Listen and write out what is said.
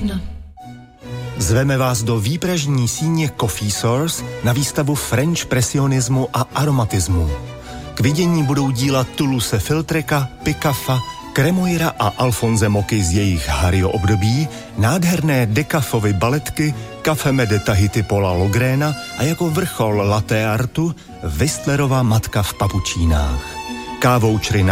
1. Zveme vás do výpražní síně Coffee Source na výstavu French presionismu a aromatismu. K vidění budou díla Toulouse-Lautreka, Picaffa, Cremoira a Alphonse Moky z jejich Harryho období, nádherné Decafovy baletky, Café de Tahiti Paula Logréna a jako vrchol latte artu Whistlerova matka v papučínách. Kávoučry